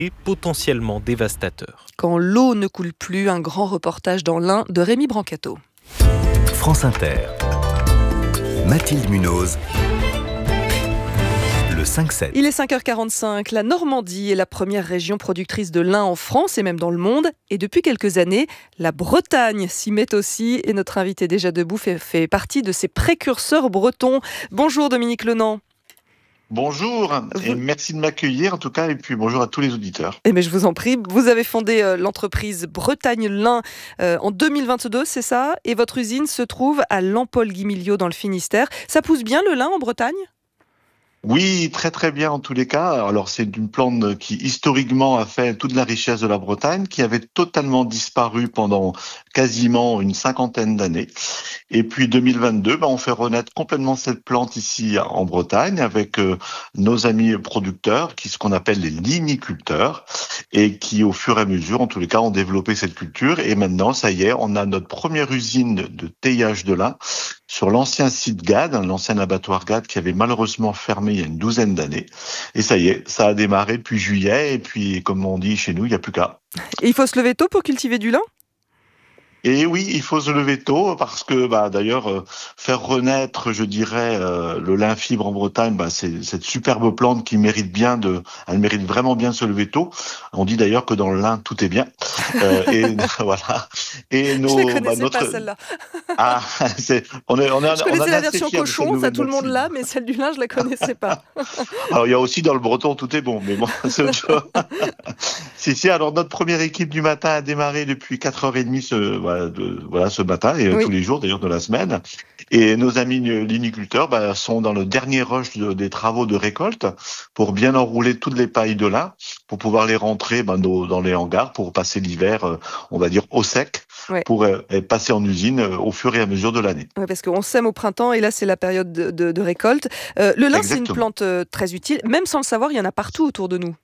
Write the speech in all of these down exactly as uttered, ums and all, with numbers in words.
et potentiellement dévastateur. Quand l'eau ne coule plus, un grand reportage dans l'Ain de Rémi Brancato. France Inter. Mathilde Munoz. Le cinq sept. Il est cinq heures quarante-cinq. La Normandie est la première région productrice de lin en France et même dans le monde. Et depuis quelques années, la Bretagne s'y met aussi. Et notre invité déjà debout fait, fait partie de ces précurseurs bretons. Bonjour Dominique Lenant. Bonjour et vous... merci de m'accueillir en tout cas et puis bonjour à tous les auditeurs. Eh bien, je vous en prie, vous avez fondé euh, l'entreprise Bretagne Lin euh, en deux mille vingt-deux, c'est ça? Et votre usine se trouve à Lampol-Guimiliau dans le Finistère. Ça pousse bien le lin en Bretagne? Oui, très très bien en tous les cas. Alors c'est une plante qui historiquement a fait toute la richesse de la Bretagne, qui avait totalement disparu pendant quasiment une cinquantaine d'années. Et puis deux mille vingt-deux, ben, on fait renaître complètement cette plante ici en Bretagne avec euh, nos amis producteurs, qui ce qu'on appelle les liniculteurs, et qui au fur et à mesure, en tous les cas, ont développé cette culture. Et maintenant, ça y est, on a notre première usine de teillage de lin sur l'ancien site Gade, l'ancien abattoir Gade qui avait malheureusement fermé il y a une douzaine d'années. Et ça y est, ça a démarré depuis juillet. Et puis, comme on dit chez nous, il n'y a plus qu'à. Et il faut se lever tôt pour cultiver du lin? Et oui, il faut se lever tôt parce que, bah, d'ailleurs, euh, faire renaître, je dirais, euh, le lin fibre en Bretagne, bah, c'est cette superbe plante qui mérite bien de, elle mérite vraiment bien de se lever tôt. On dit d'ailleurs que dans le lin tout est bien. Euh, et voilà. Et nos, je ne connaissais bah, notre... pas celle-là. Ah, c'est, on est, on est, je connaissais on la version cochon, ça tout le monde l'a, mais celle du lin, je la connaissais pas. Alors il y a aussi dans le breton tout est bon, mais bon, c'est autre chose. si si. Alors notre première équipe du matin a démarré depuis quatre heures trente ce, voilà, de, voilà, ce matin et oui. tous les jours d'ailleurs de la semaine. Et nos amis liniculteurs bah, sont dans le dernier rush de, des travaux de récolte pour bien enrouler toutes les pailles de lin pour pouvoir les rentrer bah, dans, dans les hangars pour passer l'hiver, euh, on va dire au sec. Ouais. Pour euh, passer en usine euh, au fur et à mesure de l'année. Oui, parce qu'on sème au printemps et là c'est la période de, de, de récolte. Euh, le lin, exactement. C'est une plante euh, très utile, même sans le savoir, il y en a partout autour de nous.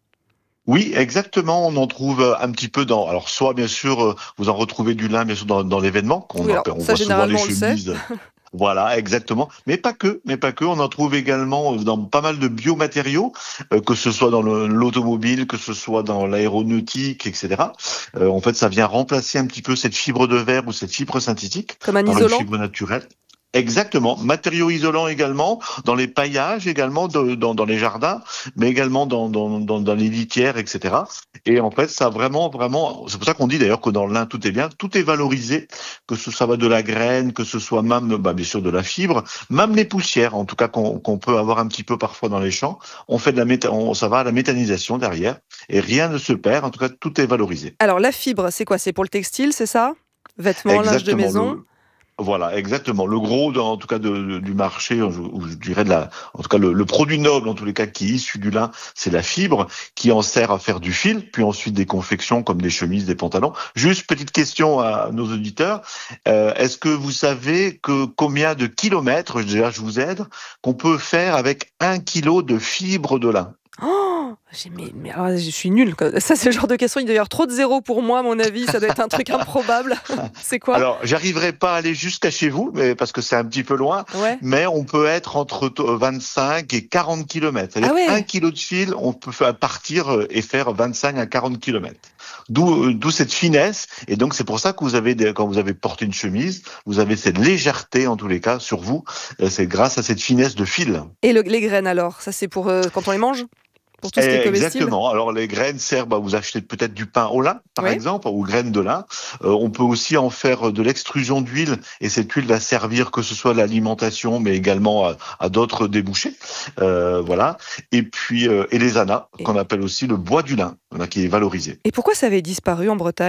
Oui, exactement. On en trouve un petit peu dans. Alors, soit bien sûr, vous en retrouvez du lin, bien sûr, dans, dans l'événement. Qu'on oui, alors, appelle, on ça, voit souvent les on chemises. Le sait. Voilà, exactement. Mais pas que, mais pas que. On en trouve également dans pas mal de biomatériaux, euh, que ce soit dans le, l'automobile, que ce soit dans l'aéronautique, et cetera. Euh, en fait, ça vient remplacer un petit peu cette fibre de verre ou cette fibre synthétique. Comme un par isolant. Une fibre naturelle. Exactement, matériaux isolants également, dans les paillages également, de, dans, dans les jardins, mais également dans, dans, dans, dans les litières, et cetera. Et en fait, ça vraiment, vraiment, c'est pour ça qu'on dit d'ailleurs que dans le lin, tout est bien, tout est valorisé, que ce soit de la graine, que ce soit même, bah, bien sûr, de la fibre, même les poussières, en tout cas, qu'on, qu'on peut avoir un petit peu parfois dans les champs. On fait de la méta, on, ça va à la méthanisation derrière, et rien ne se perd, en tout cas, tout est valorisé. Alors, la fibre, c'est quoi? C'est pour le textile, c'est ça? Vêtements, exactement, linge de maison? Le... Voilà, exactement. Le gros, en tout cas, de, de, du marché, ou je, je dirais de la, en tout cas, le, le produit noble, en tous les cas, qui est issu du lin, c'est la fibre, qui en sert à faire du fil, puis ensuite des confections comme des chemises, des pantalons. Juste petite question à nos auditeurs. Euh, est-ce que vous savez que combien de kilomètres, déjà, je vous aide, qu'on peut faire avec un kilo de fibre de lin? Oh, j'ai, mais, mais alors, je suis nulle. Ça, c'est le genre de question. Il doit y avoir trop de zéros pour moi, à mon avis. Ça doit être un truc improbable. C'est quoi? Alors, j'arriverai pas à aller jusqu'à chez vous, mais parce que c'est un petit peu loin. Ouais. Mais on peut être entre vingt-cinq et quarante kilomètres. C'est-à-dire ah ouais. un kilo de fil, on peut partir et faire vingt-cinq à quarante kilomètres. D'où, d'où cette finesse. Et donc, c'est pour ça que vous avez, des, quand vous avez porté une chemise, vous avez cette légèreté, en tous les cas, sur vous. C'est grâce à cette finesse de fil. Et le, les graines, alors? Ça, c'est pour euh, quand on les mange? Pour tout ce qui est comestible. Exactement. Alors les graines servent, bah, vous achetez peut-être du pain au lin, par oui. exemple, ou graines de lin. Euh, on peut aussi en faire de l'extrusion d'huile, et cette huile va servir que ce soit à l'alimentation, mais également à, à d'autres débouchés. Euh, voilà. Et puis euh, et les anas, et... qu'on appelle aussi le bois du lin, qui est valorisé. Et pourquoi ça avait disparu en Bretagne ?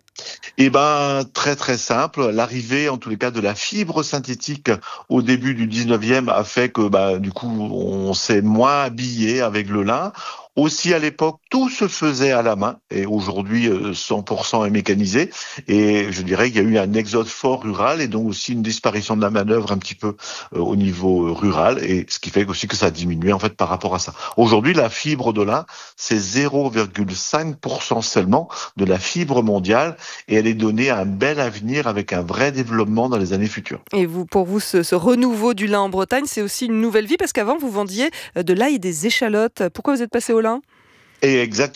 Eh ben, très très simple. L'arrivée, en tous les cas, de la fibre synthétique au début du dix-neuvième a fait que, bah, du coup, on s'est moins habillé avec le lin. Aussi, à l'époque, tout se faisait à la main, et aujourd'hui, cent pour cent est mécanisé. Et je dirais qu'il y a eu un exode fort rural, et donc aussi une disparition de la manœuvre un petit peu euh, au niveau rural, et ce qui fait aussi que ça a diminué en fait par rapport à ça. Aujourd'hui, la fibre de lin, c'est zéro virgule cinq pour cent seulement de la fibre mondiale, et elle est donnée à un bel avenir avec un vrai développement dans les années futures. Et vous, pour vous, ce, ce renouveau du lin en Bretagne, c'est aussi une nouvelle vie, parce qu'avant, vous vendiez de l'ail et des échalotes. Pourquoi vous êtes passé au lin ? Et exactement.